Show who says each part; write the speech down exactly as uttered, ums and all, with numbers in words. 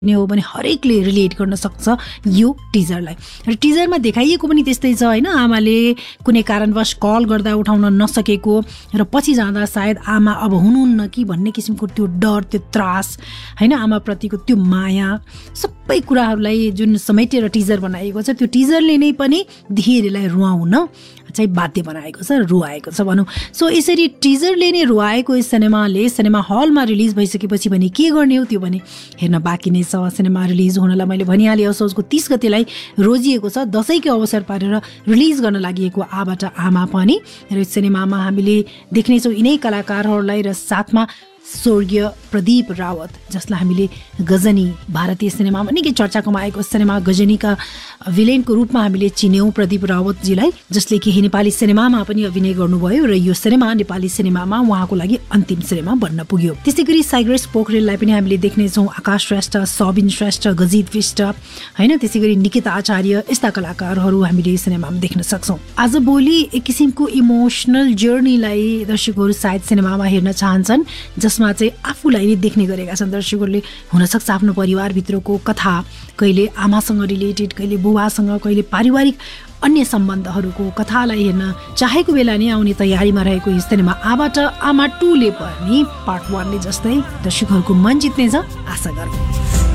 Speaker 1: ने हो भने हरेकले रिलेट गर्न सक्छ यो टिजरलाई। र टिजरमा देखाइएको पनि त्यस्तै छ होइन, आमाले कुनै कारणवश कल गर्दा उठाउन नसकेको र पछि जाँदा सायद आमा अब हुनुहुन्न कि भन्ने किसिमको त्यो डर, त्यो त्रास होइन, आमाप्रतिको त्यो माया, सबै कुराहरूलाई जुन समेटेर टिजर बनाइएको छ, त्यो टिजरले नै पनि धेरैलाई रुवाउन चाहिँ बाध्य बनाएको छ, रुवाएको छ भनौँ। सो यसरी टिजरले नै रुवाएको यस सिनेमाले सिनेमा हलमा रिलिज भइसकेपछि भने के गर्ने हो त्यो भने हेर्न बाँकी नै छ। सिनेमा रिलिज हुनलाई मैले भनिहालेँ असोजको तीस गतेलाई रोजिएको छ, दसैँको अवसर पारेर रिलिज गर्न लागि आबाट आमा पनि। र सिनेमामा हामीले देख्नेछौँ यिनै कलाकारहरूलाई र साथमा स्वर्गीय प्रदीप रावत, जसलाई हामीले गजनी भारतीय सिनेमामा निकै चर्चाको आएको सिनेमा गजनीका भिलेनको रूपमा हामीले चिन्यौँ प्रदीप रावतजीलाई, जसले केही नेपाली सिनेमामा पनि अभिनय गर्नुभयो र यो सिनेमा नेपाली सिनेमामा उहाँको लागि अन्तिम सिनेमा बन्न पुग्यो। त्यसै गरी साइग्रेस पोखरेललाई पनि हामीले देख्नेछौँ, आकाश श्रेष्ठ, सबिन श्रेष्ठ, गजित विष्ट होइन, त्यसै गरी निकिता आचार्य, यस्ता कलाकारहरू हामीले सिनेमामा देख्न सक्छौँ। आज भोलि एक किसिमको इमोसनल जर्नीलाई दर्शकहरू सायद सिनेमामा हेर्न चाहन्छन्, जसमा चाहिँ आफूलाई नै देख्ने गरेका छन् दर्शकहरूले। हुनसक्छ आफ्नो परिवारभित्रको कथा, कहिले आमासँग रिलेटेड, कहिले बुबासँग, कहिले पारिवारिक अन्य सम्बन्धहरूको कथालाई हेर्न चाहेको बेला नै आउने तयारीमा रहेको यो सिनेमा आबाट आमा टूले पनि पार्ट वानले जस्तै दर्शकहरूको मन जित्नेछ आशा गरौँ।